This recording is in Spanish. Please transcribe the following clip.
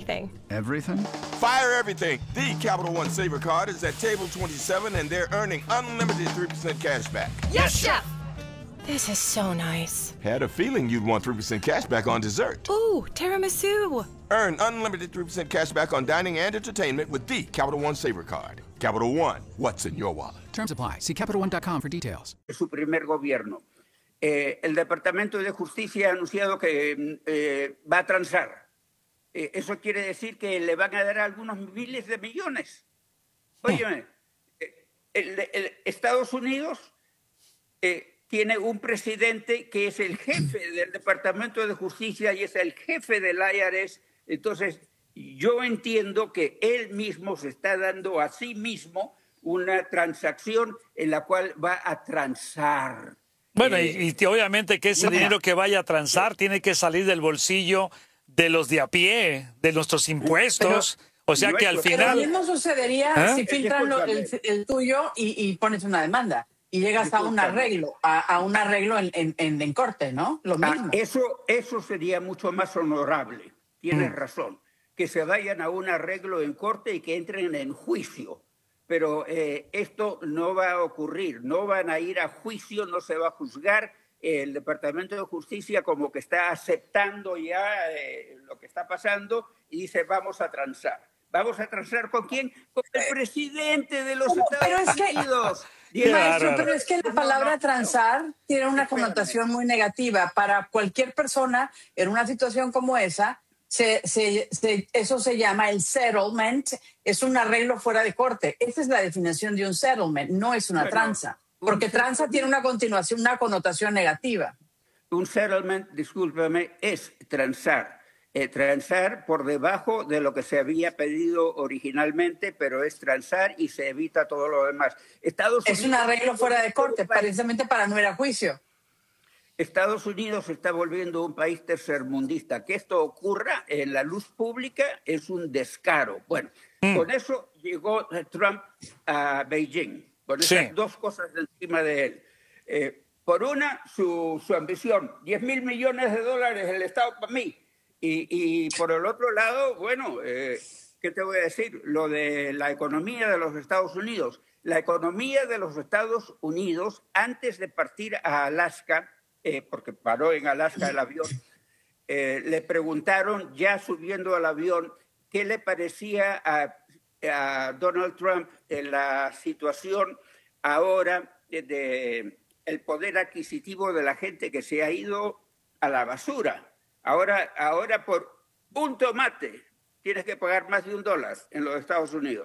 everything. Everything? Fire everything. The Capital One Saver Card is at table 27 and they're earning unlimited 3% cash back. Yes, Chef! This is so nice. Had a feeling you'd want 3% cash back on dessert. Ooh, tiramisu. Earn unlimited 3% cash back on dining and entertainment with the Capital One Saver Card. Capital One, what's in your wallet? Terms apply. See CapitalOne.com for details. Su primer gobierno. El Departamento de Justicia ha anunciado que va a transar. Eso quiere decir que le van a dar algunos miles de millones. Óyeme, Estados Unidos tiene un presidente que es el jefe del Departamento de Justicia y es el jefe del IRS. Entonces, yo entiendo que él mismo se está dando a sí mismo una transacción en la cual va a transar. Bueno, y obviamente que ese dinero que vaya a transar tiene que salir del bolsillo de los de a pie, de nuestros impuestos. O sea que al final... Pero lo mismo sucedería si filtran el tuyo y pones una demanda. Y llegas a un arreglo, a un arreglo en corte, ¿no? Lo mismo. Eso sería mucho más honorable. Tienes razón. Que se vayan a un arreglo en corte y que entren en juicio. Pero esto no va a ocurrir. No van a ir a juicio, no se va a juzgar. El Departamento de Justicia como que está aceptando ya lo que está pasando y dice vamos a transar. ¿Vamos a transar con quién? Con el presidente de los Estados Unidos. Maestro, pero es que la palabra transar tiene una connotación muy negativa. Para cualquier persona en una situación como esa, eso se llama el settlement, es un arreglo fuera de corte. Esa es la definición de un settlement, no es una tranza. Porque tranza tiene una connotación negativa. Un settlement, discúlpame, es transar. Transar por debajo de lo que se había pedido originalmente, pero es transar y se evita todo lo demás. Es un arreglo fuera de corte, precisamente para no ir a juicio. Estados Unidos se está volviendo un país tercermundista. Que esto ocurra en la luz pública es un descaro. Bueno, con eso llegó Trump a Beijing, con esas dos cosas encima de él. Por una, su ambición, $10,000 millones el Estado para mí. Y por el otro lado, bueno, ¿qué te voy a decir? Lo de la economía de los Estados Unidos. La economía de los Estados Unidos, antes de partir a Alaska, porque paró en Alaska el avión, le preguntaron, ya subiendo al avión, qué le parecía a Donald Trump en la situación ahora de el poder adquisitivo de la gente que se ha ido a la basura. Ahora por un tomate tienes que pagar más de $1 en los Estados Unidos.